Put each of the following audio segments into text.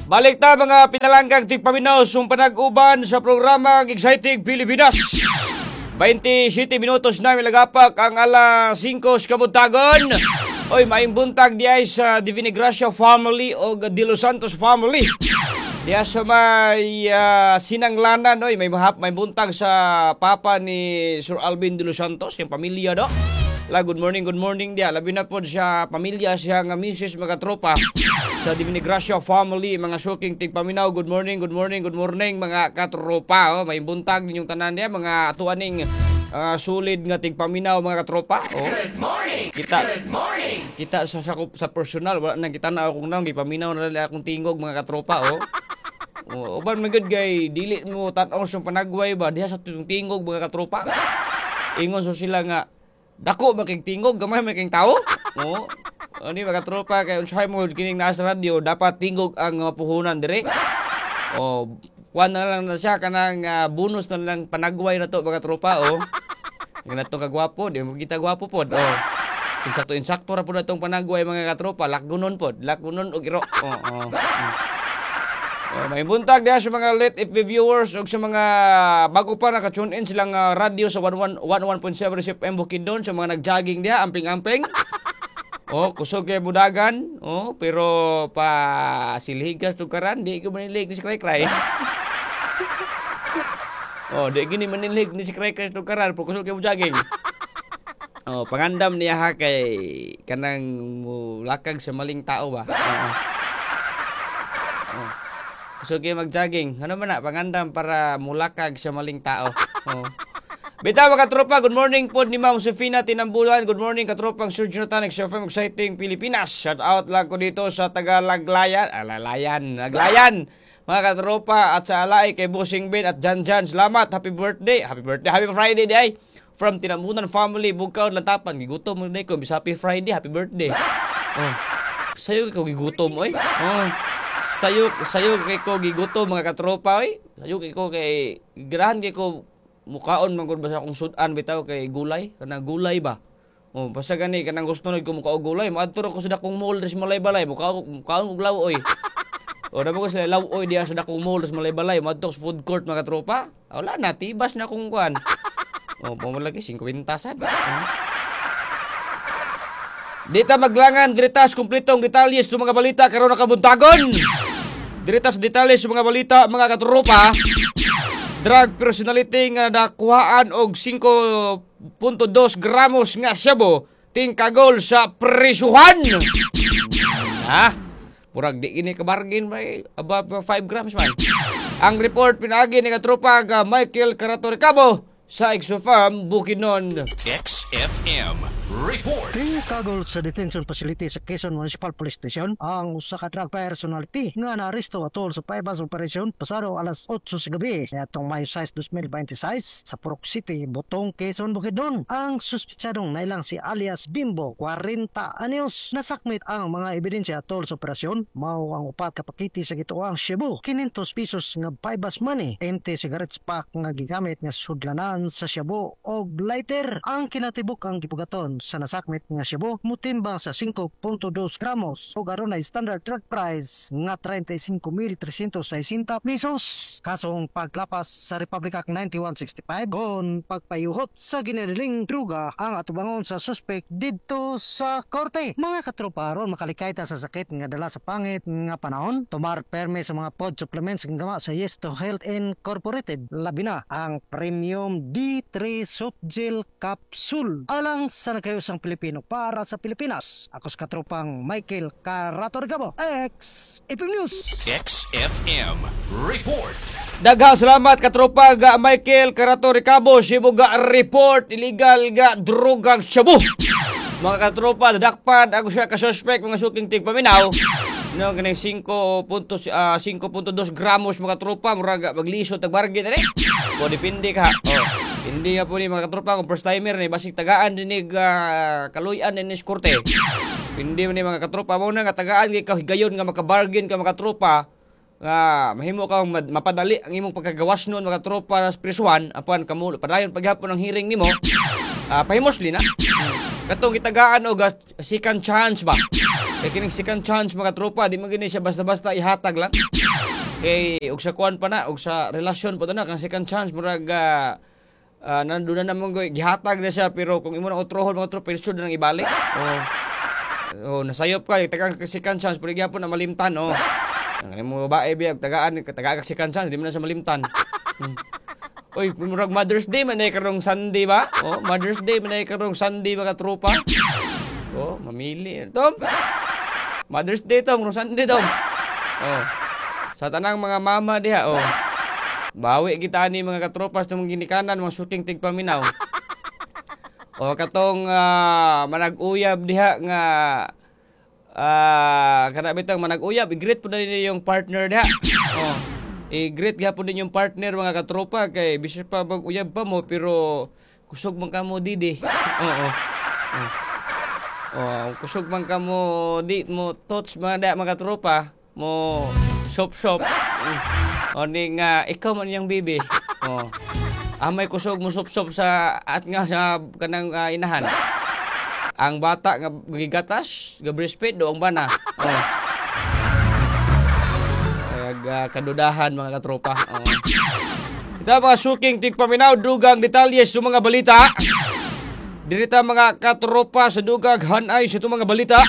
Balik ta mga pinalanggang tigpaminaw sung panag-uban sa programang Exciting Pilipinas. 27 minutos na milagapak ang alas 5 sa kabuntagon. Oy, maing buntag diay sa Divina Gracia family o De Los Santos family. Diya sa may sinanglanan, oy, may buntag sa papa ni Sir Alvin De Los Santos, yung pamilya do. Good morning dia. Labi na po siya pamilya siya nga misis mga tropa sa Divina Gracia family, mga suking tigpaminaw. Good morning mga katropa. May buntag ninyong tanan niya, mga atuaning sulid nga tigpaminaw mga katropa. Good morning. Kita sa personal wala nang kita na akong nang gipaminaw na nila akong tingog mga katropa. Uban magud gay dili mo tan-aw sa panagway ba diha sa tingog mga katropa. Ingon so sila nga dako making tingog, gamay making tao. Ani mga tropa kay unsay mo kining nasa radio dapat tingog ang puhunan dire. Kuan na lang na siya kanang bonus na lang panagway na to mga tropa. Nga nato kagwapo, di mo kita gwapo pod. Insakto ra pud natong panagway mga katropa, lakunon og iro. May buntag diha sa mga late FB viewers ug sa mga bago pa naka-tune in silang radio sa 11.7 FM Bukidnon, sa mga nag-jogging diha amping-amping. Kusog kay budagan. Pero pa silhigas tukaran di ko manilig ni si Kray-Kray. Di gini manilig ni si Kray-Kray tukaran pero kusog kay jogging. Pangandam niya ha kay kanang lakag sa maling tao ba. So kaya mag-jogging. Ano man na, pangandam para mulakag sa maling tao. Bita mga tropa, good morning po ni Ma'am Sofina Tinambulan. Good morning katropang Sir Jonathan, XFM Exciting Pilipinas. Shout out lang ko dito sa taga Laglayan. Laglayan. Mga katropa at sa alay kay Bossing Ben at Jan. Salamat. Happy birthday. Happy Friday day. From Tinambulan family, Bukaw, Lantapan. Gigutom mo na ko. Happy Friday, happy birthday. Sayo ko gigutom oy. Sayo kay ko gigutom mga katropa oy. Sayo kay ko kay girahan kay ko mukaon man gud basta akong sudan bitaw kay gulay, kanang gulay ba. Basta gani kanang gusto nid ko mukaog gulay, maadto ra ko sa dakong mall sa Malay-Balay, mukaon og lawoy. Damo ko sa lawoy diha sa dakong mall sa Malay-Balay, maadto sa food court mga katropa. Wala na tibas na kung kuan. Pamalagi 50 sad. Dita maglangan, diritas kumpletong detalye sa mga balita karon nakabuntagon. Diritas detalye sa mga balita mga katropa. Drug personality nga nakuhaan og 5.2 gramos nga shabu tingkagol sa prisuhan. Murag di gini kabargain ba above 5 grams man. Ang report pinaagi ni katropa nga Michael Caratoricabo sa XFM Bukidnon. XFM Report. Tingkagol sa detention facility sa Quezon Municipal Police Station ang usa ka drug personality nga naaresto atol sa paibas operasyon pasado alas 8 sa gabi nitong Mayo 6, 2026 sa Purok City, Botong, Quezon, Bukidnon. Ang suspitsadong nailang si alias Bimbo, 40 anyos. Nasakmit ang mga ebidensya atol sa operasyon. Mao ang upat ka pakiti sa gituang shabu, 500 pesos nga paibas money, empty cigarettes pack nga gigamit nga sudlanan sa shabu og lighter. Ang kinatibuk ang gipugaton sa nasakmit nga shabu mutimbang sa 5.2 gramos o aron na standard drug price nga 35,360 pesos. Kasong paglapas sa Republic Act 9165 kon pagpayuhot sa ginililing druga ang atubangon sa suspect didto sa korte. Mga katropa aron makalikay ta sa sakit nga dala sa pangit nga panahon, tumar perme sa mga pod supplements nga gama sa Yes to Health Incorporated. Labi na ang Premium D3 Soft Gel Capsule alang sa nagkayusang Pilipino para sa Pilipinas. Ako sa katropang Michael Caratoricabo, XFM News. XFM Report. Daghang salamat katropa ga Michael Caratoricabo, sibo ga report illegal ga drogang shabu. Mga katropa, dadakpan ako siya ka-suspect mga suking tigpaminaw. Kanang 5.2 gramos mga katropa, muraga magliso tagbargin ani. Depende ka. Hindi nga po ni mga katropa kung first timer ni basig tagaan dinig kaluyan ni korte. Hindi man ni mga katropa mo na nga tagaan kay kahigayon nga makabargain ka mga katropa. Mahimo kang mapadali ang imong pagkagawas noon mga katropa sa prisuhan apan kamo padayon paghapon ang hearing nimo. Pahimosli na. Katong gitagaan og second chance ba. Kay kining second chance mga tropa, di man gini siya basta-basta ihatag lang. Kay og sa kuan pa na, og sa relasyon pa na kanang second chance murag nandun na namang gihatag na siya, pero kung imo na utrohon mga tropa, isud na nang ibalik. Oh, nasayop ka, tagang second chance, pero gyapon na malimtan, oh. Ang mo babae biyag tagaan ka second chance, di mo na sa malimtan. Oy, murag Mother's Day man ay karong Sunday ba? Oh, Mother's Day man ay karong Sunday mga tropa. Oh, mamili. Tom. Mother's Day tom, karong Sunday tom. Oh. Sa tanang mga mama diha, oh. Bawi kita ni mga katropas ng ginikanan, mga shooting tigpaminaw. O katong manag-uyab diha nga kana bitang manag-uyab, i-greet po na ninyo yung partner diha. Oh. I-greet gyapon din yung partner mga katropa kay bisyo pa mag-uyab pa mo pero kusog man kamo didi. Oo. Kusog man kamo di mo touch mga katropa mo shop. O ning ikaw man yang bibi. Oh. Amay kusog mo sop sa at nga sa kanang inahan. Ang bata nga gigatas, ga breastfeed do ang bana. Oh. Kadudahan mga katropa. Oh. Ito mga suking tigpaminaw, dugang detalye sa mga balita. Dirita mga katropa sa dugag hanay sa mga balita.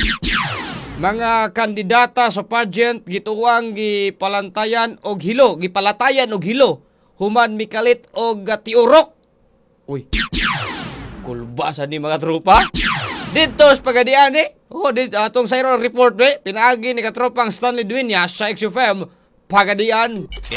Mga kandidata sa pageant gituwang gipalatayan og hilo human mikalit og tiurok. Uy. Kulba sa ni mga tropa. Dito sa Pagadian dito atong sayro report pinaagi ni katropang Stanley Dueñas sa XFM Pagadian.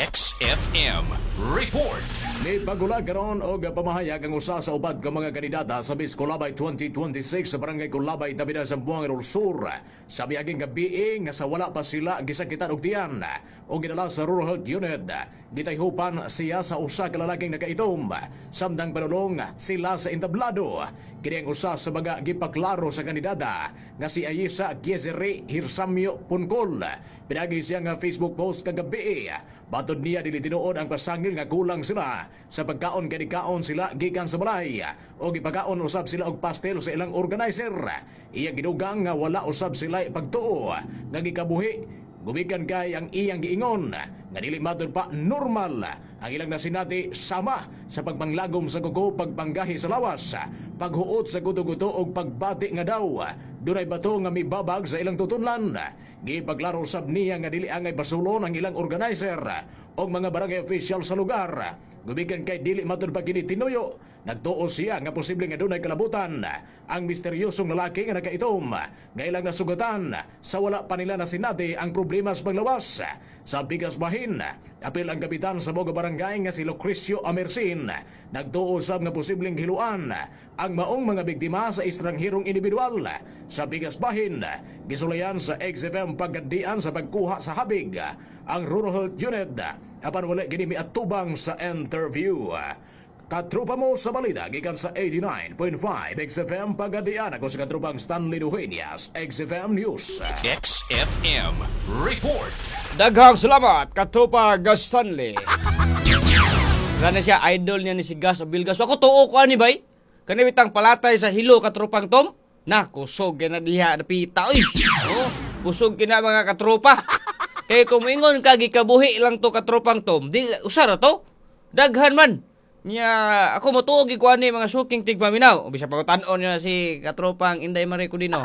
XFM Report. May pagula karon og pamahayag ang usa sa ubad ka mga kandidata sa Miss Kulabay 2026 sa Barangay Kulabay tabi sa Buanga del Sur. Sa biaging gabi nga sa wala pa sila gisakitan og tiyan o ginala sa Rural Health Unit. Gitayhupan siya sa usa ka lalaking nakaitom. Samtang panulong sila sa entablado. Kini ang usa sa mga gipaklaro sa kandidata nga si Ayisa Giezere Hirsamyo Puncol. Pinagi siya nga Facebook post kagabi. Batod niya dili tinuod ang pasangil nga kulang sila sa pagkaon kay kaon sila gikan sa balay o gipagaon usab sila og pastel sa ilang organizer. Iya gidugang nga wala usab sila pagtuo nga gikabuhi. Gumikan kay ang iyang giingon nga dili matud pa normal ang ilang nasinati sama sa pagpanglagom sa kuko, pagpanggahi sa lawas, paghuot sa guto-guto og pagbati nga daw dunay bato nga mibabag sa ilang tutunlan. Gipaglaro sab niya nga dili angay basulon ang ilang organizer og mga barangay official sa lugar. Gumikan kay dili matud pa kini tinuyo. Nagtuo siya nga posibleng nga dunay kalabutan ang misteryosong lalaki nga nakaitom nga ilang nasugatan sa wala pa nila nasinati ang problema sa paglawas. Sa Bigas Bahin, apil ang kapitan sa Boga Barangay nga si Lucrecio Amersin. Nagtuo sab nga posibleng hiluan ang maong mga biktima sa estranghirong individual. Sa Bigas Bahin, gisulayan sa XFM Pagadian sa pagkuha sa habig ang Rural Health Unit apan wala gini miatubang sa interview. Katropa mo sa balita gikan sa 89.5 XFM Pagadian. Ako sa katropang Stanley Dueñas, XFM News. XFM Report. Daghang salamat katropa Gas Stanley. Kana siya idol niya ni si Gas Abilgas. Ako tuo ko ani bay. Kani bitang palatay sa hilo katropang Tom. Na kusog na diha napita oy. Oh, kusog kina mga katropa. Kay kung ingon ka gikabuhi lang to katropang Tom, di usara to. Daghan man. Nya ako motuog ko ani mga suking tigpaminaw. Bisa pagutanon niya si katropang Inday Marie Cudino.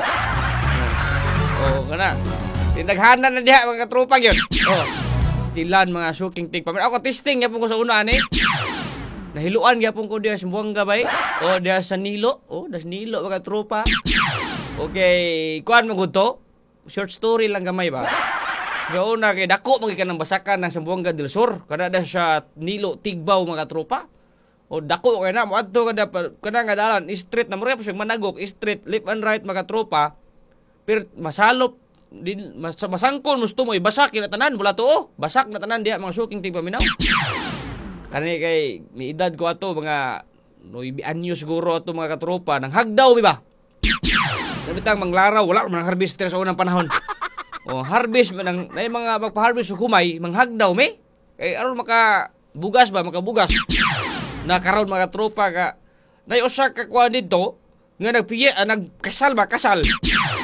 Kana. Tindaghanan na diha mga katropang yun. Stilan mga suking tigpaminaw. Ako testing yapon ko sa una ani. Nahiluan yapon ko diha sa Buanga bay. Diha sa Nilo. Das Nilo mga tropa. Okay, kuan mo gud to. Short story lang gamay ba. So una kay dako magikan ng basakan ng Sambuanga del Sur kada da sa Nilo Tigbaw mga tropa. O dako kay na mo adto kada nga dalan street na mo siya managok street left and right mga tropa. Pero masalop masangkol musto mo basak na tanan wala to. Basak na tanan diha mga suking tigpaminaw. Kani kay ni edad ko ato mga 9 anyos siguro ato mga katropa nang hagdaw mi ba. Dabitang manglaraw wala man harvester sa unang panahon. Harvest man ang mga magpa-harvest sa kumay, manghagdaw me. Kay aron makabugas ba, makabugas. Na karon mga tropa ka nay usa ka kuan dito nga nagpiye nagkasal ba kasal.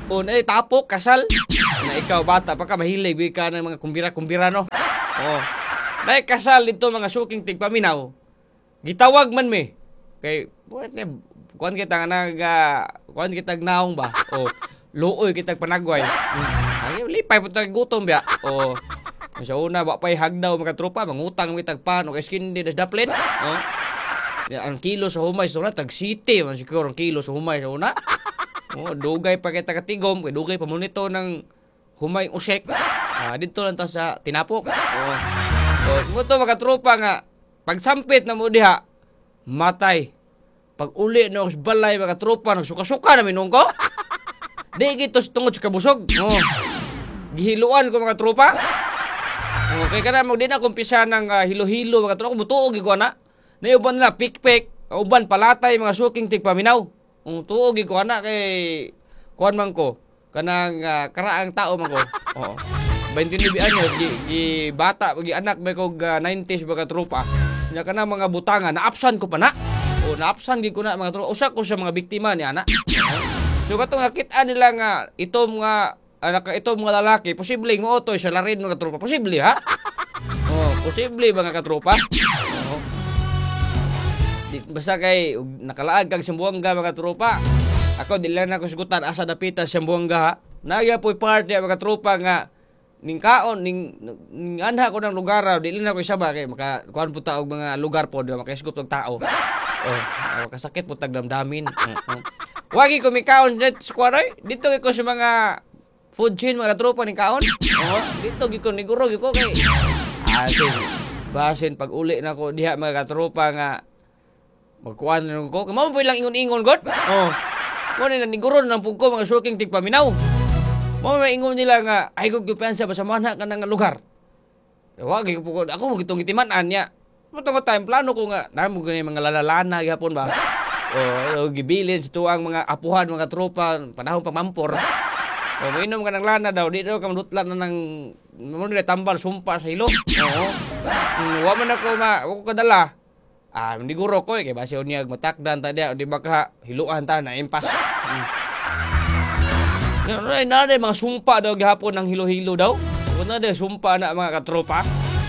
O na tapok, kasal. Na ikaw bata pa ka mahilig bi ka ng mga kumbira-kumbira no. Oh. Na kasal dito mga suking tigpaminaw. Gitawag man mi. Kay buhat kay kuan kita kuan kita naong ba. O luoy kita panagway. Ay lipay pud gutom biya. O sa una wa pay hagdaw mga tropa mangutang mi tagpan o kay skin di daplin. Oh. Ya, ang kilo sa humay sa una tag city man siguro ang kilo sa humay sa una. Oh, dugay pa kita katigom, kay dugay pa mo nito ng humay usek. Dito lang ta sa tinapok. Oh. So, mo to mga tropa nga pagsampit na mo diha matay. Pag uli na sa balay mga tropa nagsuka-suka na minung ko. Di gito tungod sa kabusog. Oh. Gihiluan ko mga tropa. Okay kana mo din na kumpisa ng hilo-hilo mga tropa mutuog ko na. Nayuban na pikpik, uban palatay mga suking tigpaminaw. Tuog ko ana kay kuan man ko kanang karaang tao man ko. Oo. 29 anyos gi bata gi anak may kog 90s mga tropa. Nya kana mga butangan naapsan ko pa na. O naapsan gi ko na mga tropa. Usa ko sa mga biktima ni ana. So katong nakita nila nga itom nga itom mga lalaki posible mo otoy sa larin mga tropa. Posible ha? Oh, posible mga katropa. Oo. Basta kay nakalaag kag Sambuanga mga tropa. Ako dili na ko sugutan asa dapitan Sambuanga. Nagya po'y party mga tropa nga ning kaon ning anha ko ng lugar dili na ko isaba kay maka kuan puta og mga lugar po di makaisgot og tao. Oh, kasakit po tag damdamin. Wagi ko mi kaon dito squaray. Dito ko sa mga food chain mga tropa ning kaon. Oh, dito gi ko niguro gi ko kay basin pag uli na ko diha mga tropa nga magkuhan na ko. Kamao po lang ingon-ingon god. Oh. Mo na niguron ng pugko mga suking tigpaminaw. Mo may ingon nila nga ay gug dupensa ba sa manha kanang lugar. Wa gyud po ako mo gitong itiman-an niya. Mo tong time plano ko nga namo gani mga lalalana gyapon ba. O gibilin sa tuang mga apuhan mga tropa panahon pagmampor. O mainom ka ng lana daw di daw kamudutlan na ng mo tambal sumpa sa hilo. Oo. Wa man ako wa ko kadala. Niguro ko kay base unya matakdan ta dia di ba ka hiluan ta na impas. Na mga sumpa daw gihapon ng hilo-hilo daw. Una de sumpa na mga katropa.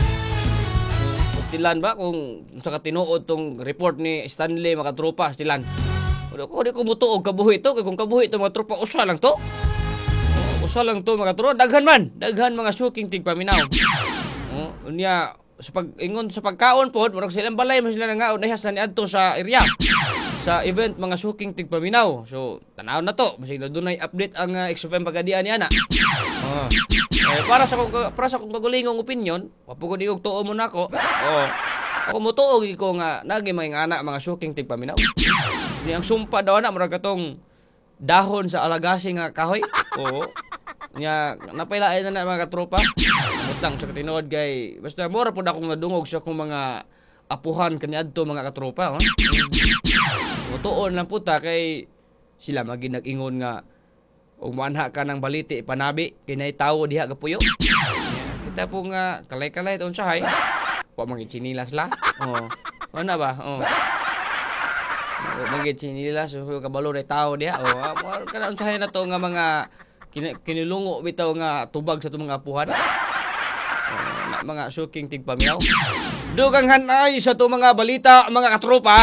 Stilan ba kung sa katinuod tong report ni Stanley mga katropa stilan. Ko di ko mutuog kabuhi to kay kung kabuhi to mga tropa usa lang to. Usa lang to mga tropa daghan mga suking tigpaminaw. Unya sa pag-ingon sa pagkaon pod murag silang balay man sila nangaon nahas na niadto sa area sa event mga suking tigpaminaw. So tanaw na to basig na dunay update ang XFM pagadian ni ana. Para sa kong magulingong opinion wapugod igog tuo mo nako. Ako motuog ko nga nagi mga anak mga suking tigpaminaw. Ni ang sumpa daw na murag katong dahon sa alagasi nga kahoy. Oo. Nya napailain na mga katropa. Lang sa katinood kay basta mura pud akong nadungog sa akong mga apuhan kaniadto mga katropa. Tuon lang puta kay sila maginag-ingon nga og manha ka ng baliti panabi kinay tawo diha kapuyo. Kita po nga kalay-kalay taon sahay. Wa mga chinilas la. Ano ba? Mga chinilas so kabalo na tawo diha. Kana unsahay na to nga mga kinilungo bitaw nga tubag sa mga apuhan. Mga suking tigpaminaw. Dugang hanay sa to mga balita mga katropa.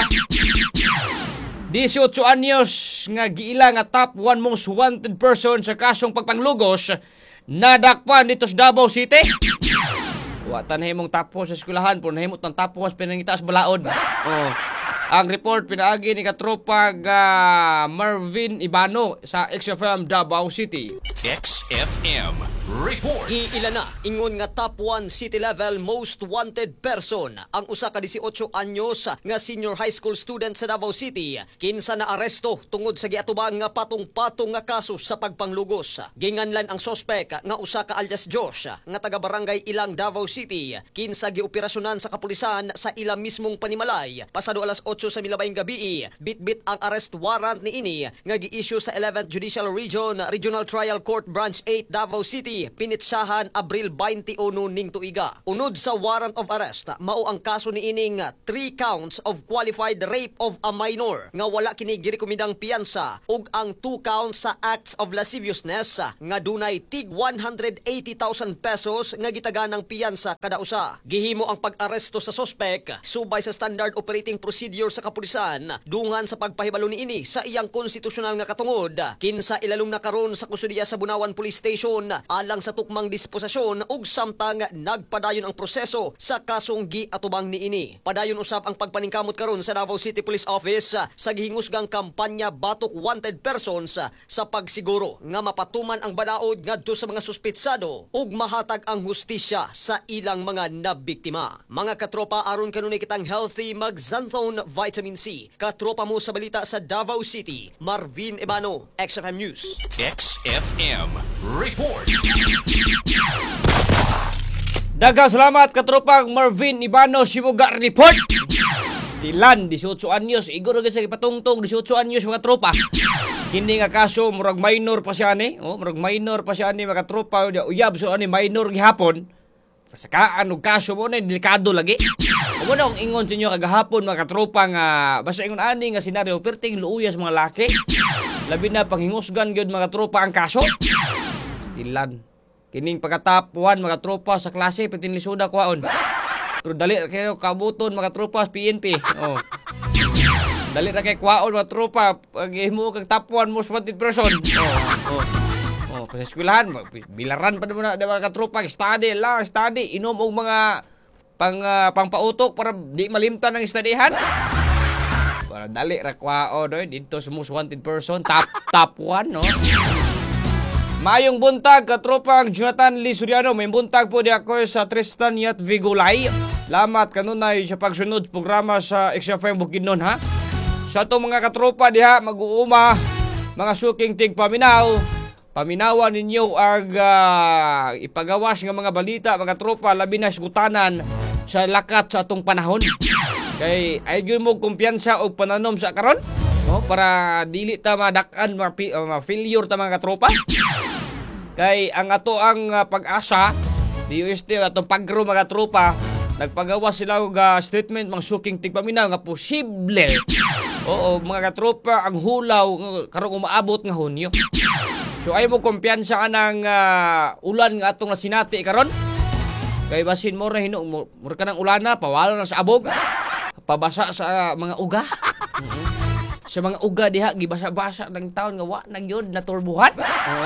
18 anyos nga giila nga top 1 most wanted person sa kasong pagpanglugos nadakpan dito sa Davao City. Wa tanhimong tapos sa eskwelahan po nahimot ang tapos pinangitaas balaod. Ang report pinaagi ni katropa Marvin Ibano sa XFM Davao City. XFM Report. Iila na ingon nga top 1 city level most wanted person ang usa ka 18 anyos nga senior high school student sa Davao City kinsa na aresto tungod sa giatubang nga patong-patong nga kaso sa pagpanglugos. Ginganlan ang sospek nga usa ka alias Josh nga taga barangay Ilang Davao City kinsa gioperasyonan sa kapulisan sa ila mismong panimalay pasado alas 8 8 sa milabay gabi, bitbit ang arrest warrant ni ini nga gi-issue sa 11th Judicial Region Regional Trial Court Branch 8 Davao City pinitsahan Abril 21 ning tuiga. Unod sa warrant of arrest, mao ang kaso ni ining 3 counts of qualified rape of a minor nga wala kini girekomendang piyansa ug ang 2 counts sa acts of lasciviousness nga dunay tig 180,000 pesos nga gitaganang piyansa kada usa. Gihimo ang pag-aresto sa suspek subay sa standard operating procedure sa kapulisan dungan sa pagpahibalo ni ini sa iyang konstitusyonal nga katungod. Kinsa ilalom na karon sa kustudiya sa Bunawan Police Station alang sa tukmang disposisyon ug samtang nagpadayon ang proseso sa kasong giatubang ni ini. Padayon usab ang pagpaningkamot karon sa Davao City Police Office sa gihingusgang kampanya Batok Wanted Persons sa pagsiguro nga mapatuman ang balaod ngadto sa mga suspitsado ug mahatag ang hustisya sa ilang mga nabiktima. Mga katropa, aron kanunay kitang healthy mag-Xanthone Vitamin C. Katropa mo sa balita sa Davao City, Marvin Ebano, XFM News. XFM Report. Daghang salamat katropang Marvin Ibano Sibuga Report. Stilan 18 anyos, iguro gyud sa ipatungtong 18 anyos mga tropa. Hindi nga kaso murag minor pa siya ni, murag minor pa siya ni mga tropa, uyab so ani minor gihapon. Pasakaan og kaso mo na delikado lagi. Ug ano ang ingon sa inyo kagahapon mga katropa nga basta ingon ani nga senaryo perting luuyas mga laki. Labi na panghingusgan gyud mga tropa ang kaso. Stilan. Kining pagka-top 1 mga tropa sa klase pitin lisuda kwaon. Pero dali kayo kabuton mga tropa sa PNP. Dali ra kay kwaon mga tropa pag himo kag top 1 most wanted person. Sa eskwelahan bilaran pa na mga tropa study lang, study inom og mga pangpautok para di malimtan ang studyhan. Para dali ra kwaon dito sa most wanted person top 1 no. Mayong buntag katropang Jonathan Lee Soriano, may buntag po di ako sa Tristan Yat Vigulay. Lamat kanunay sa pagsunod programa sa XFM Bukidnon ha. Sa itong mga katropa diha mag-uuma mga suking tig paminaw. Paminawan ninyo ang ipagawas nga mga balita mga tropa labi na sugutanan sa lakat sa atong panahon. Kay ay gyud mo kumpiyansa og pananom sa karon no para dili ta madak-an ma-failure ta mga katropa. Kay ang ato ang pag-asa DOST atong pagro mga tropa nagpagawas sila og statement mga suking tigpaminaw nga posible mga katropa ang hulaw karong umaabot nga Hunyo. So ay mo kumpiyansa anang ulan nga atong nasinati karon. Kay basin mo ra mo ka nang ulana pawala na sa abog. Pabasa sa mga uga. Sa mga uga diha gibasa-basa ng taon nga wa nagyod naturbuhan.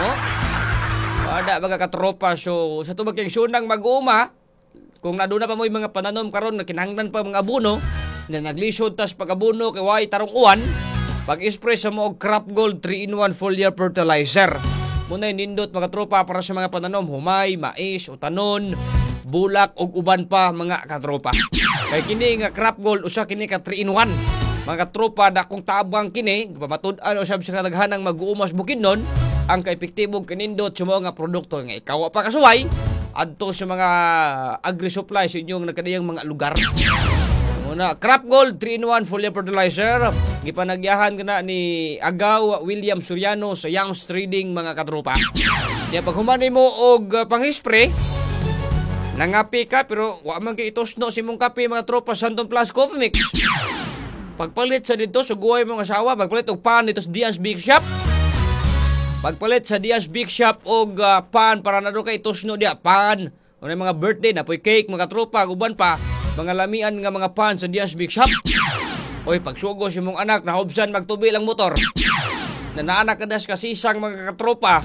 Ada baga katropa so sa tubag kay sunang mag-uma kung naduna pa mo yung mga pananom karon nga kinahanglan pa mga abono na naglisod tas pag-abono kay way tarong uwan pag-spray sa mo og Crop Gold 3-in-1 foliar fertilizer. Muna nindot mga tropa para sa mga pananom humay, mais, utanon, bulak ug uban pa mga katropa. Kay kini nga Crop Gold usa kini ka 3-in-1. Mga tropa dakong tabang kini pamatud-an usab sa kadaghanang mag-uumas Bukidnon ang kaepektibong kanindot sa mga produkto nga ikaw pa kasuway adto sa mga agri-supply sa inyong nagkadayang mga lugar. Muna Crop Gold 3-in-1 foliar fertilizer gipanagyahan kana ni Agaw William Soriano sa Young's Trading mga katropa. Kaya pag humanay mo og pang-spray nangapi ka pero wa man kay itusno si mong kape mga tropa Santon Plus Coffee Mix. Pagpalit sa dito suguhay mong asawa magpalit og pan dito sa Diaz Big Shop. Pagpalit sa Diaz Big Shop og pan para na do kay itusno dia pan. Unay mga birthday na poy cake mga tropa uban pa mga lamian nga mga pan sa Diaz Big Shop. Oy pagsugos imong anak na hubsan magtubi lang motor. Nanaanak kadas kasisang mga katropa.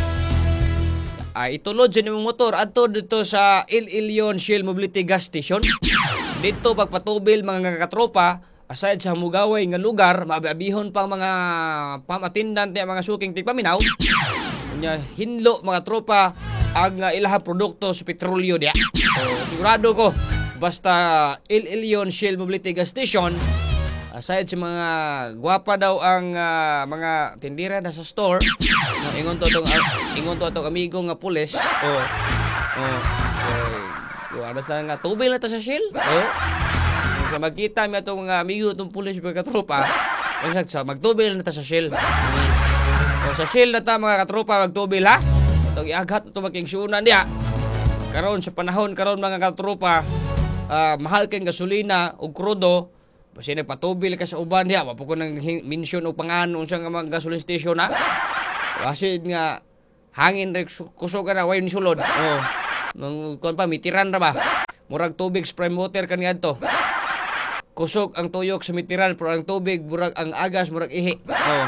Ay itulod sa imong motor adto dito sa Il Ilion Shell Mobility Gas Station. Dito pagpatubil mga katropa aside sa mugaway nga lugar maabihon pang mga pamatindan ti mga suking tigpaminaw. Nya hinlo mga tropa ang ilahang produkto sa petrolyo dia. Sigurado ko basta Il Ilion Shell Mobility Gas Station aside sa mga gwapa daw ang mga tindira na sa store ingon to atong amigo nga pulis ano sa nga tubil na ta sa Shell Kaya magkita mi atong mga amigo itong pulis mga katropa. Magtubil na ta sa Shell. O sa Shell na ta mga katropa magtubil ha. Itong iaghat ito magkingsyunan niya. Karon sa panahon karon mga katropa, mahal kayong gasolina o krudo. Kasi nagpatubil ka sa uban niya. Wapo ko nang mention o pangalan sa mga gasoline station ha. Kasi nga hangin rin kusog ka na way ni sulod. Kung pa mitiran ra ba? Murag tubig spray water kaniya to. Kusog ang tuyok sa mitiran pero ang tubig murag ang agas murag ihi.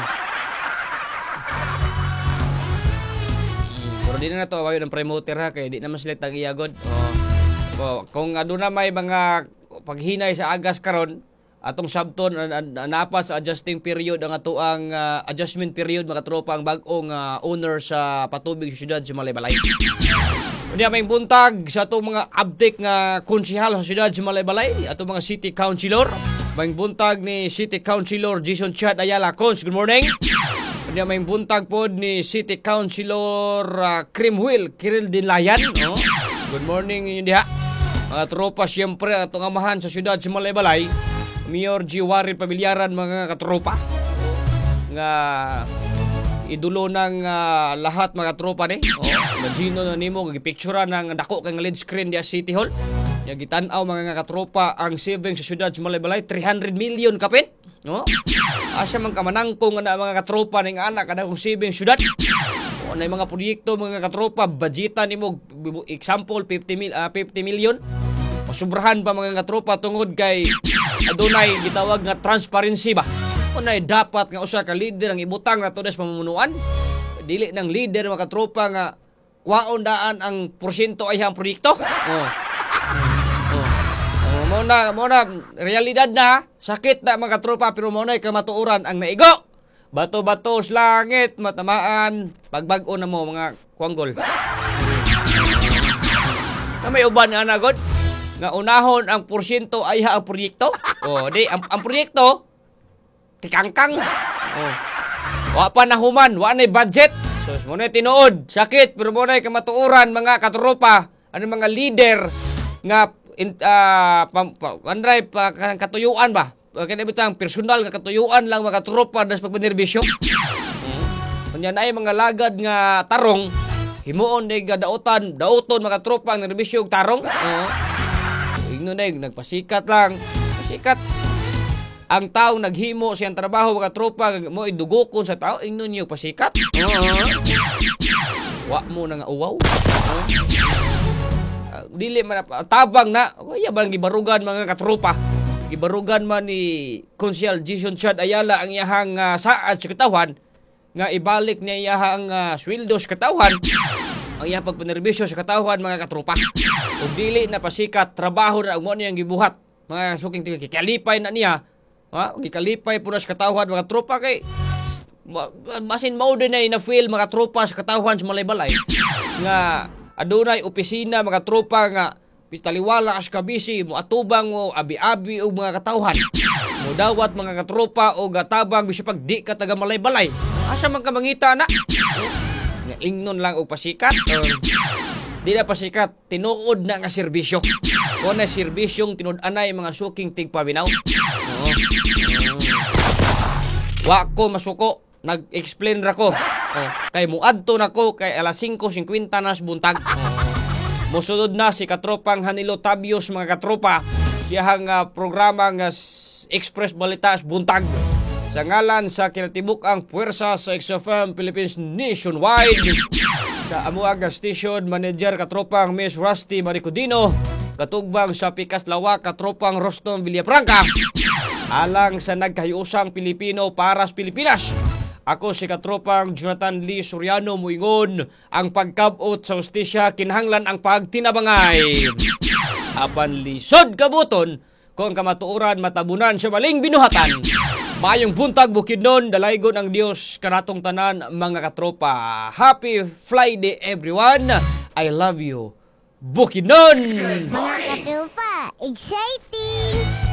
Pero di na to awayon ng promoter ha kay di naman sila tagiyagod. Kung aduna may mga paghinay sa agas karon atong sabton napas sa adjusting period ang atoang adjustment period mga tropa ang bag-ong owner sa patubig sa syudad sa Malaybalay. Unya may buntag sa atong mga update nga konsehal sa syudad sa Malaybalay, atong mga city councilor. May buntag ni City Councilor Jason Chad Ayala. Cons, good morning. Unya may buntag pod ni City Councilor Krimwil Kiril Dinlayan. Good morning yun diha. Mga tropa siyempre atong amahan sa syudad sa Malaybalay. Mayor Jiwari Pamilyaran mga katropa nga idulo ng lahat mga tropa ni. Magino na nimo gipictura ng dako kay lead screen dia City Hall. Ya gitan-aw mga katropa ang savings sa syudad sa Malaybalay 300 million kapit. Asa man kamanangkong na mga katropa ning anak kada kung savings syudad. Na mga proyekto mga katropa budgetan nimo example 50 million. Masubrahan pa mga katropa tungod kay adunay gitawag nga transparency ba. Unay dapat nga usa ka leader ang ibutang na tudes pamumunuan. Dili ng leader mga katropa nga kwaon daan ang porsyento ay ang proyekto. Muna realidad na sakit na mga katropa pero muna kamatuoran ang naigo. Bato-bato sa langit matamaan pagbag-o na mo mga kwanggol. Na may uban nga nagod nga unahon ang porsyento ay ang proyekto. Ang proyekto tikangkang. Wa pa nahuman, wa nay budget. So mo na tinuod, sakit pero mo na kamatuoran mga katropa, ano mga leader nga andray pa katuyuan ba? Kaya bitang personal nga katuyuan lang mga katropa das pagbenerbisyo. Kunya na ay mga lagad nga tarong himuon day daoton mga tropa ang nerbisyo og tarong. Ingno na nagpasikat lang. Pasikat. Ang taong naghimo siyang trabaho mga tropa mo idugokon sa tao ingno niyo pasikat. Wa mo na nga uwaw. Dili man tabang na. Waya bang gibarugan mga katropa. Gibarugan man ni Konsyal Jason Chad Ayala ang iyahang saad sa katawan nga ibalik niya iyahang sweldo sa katawan. Ang iyang pagpanerbisyo sa katawan mga katropa. Ug dili na pasikat trabaho na mo niyang gibuhat. Mga suking kalipay na niya. Gikalipay po na sa katawan mga tropa kay masin mao din na feel mga tropa sa katawan sa Malaybalay nga adunay opisina mga tropa nga pitaliwala as kabisi mo atubang mo abi-abi og mga katawhan mo dawat mga katropa o gatabang bisyo pag di ka taga Malaybalay asa man ka mangita na ingnon lang og pasikat di na pasikat tinuod na nga serbisyo o na serbisyong tinud-anay mga suking tigpaminaw. Wa ko masuko nag-explain ra ko kay muadto nako kay alas 5:50 nas buntag. Mosunod na si katropang Hanilo Tabios mga katropa diyahang programa nga Express Balitas buntag sa ngalan sa kinatibuk ang puwersa sa XFM Philippines nationwide sa amuaga station manager katropang Miss Rusty Maricodino katugbang sa Pikas Lawa katropang Rostom Villafranca alang sa nagkahiusang Pilipino para sa Pilipinas. Ako si katropang Jonathan Lee Soriano muingon ang pagkabot sa hustisya kinahanglan ang pagtinabangay. Apan lisod kabuton kung kamatuoran matabunan sa maling binuhatan. Mayong buntag Bukidnon dalaygon ang Dios kanatong tanan mga katropa. Happy Friday everyone. I love you. Bukidnon. Mga katropa, exciting!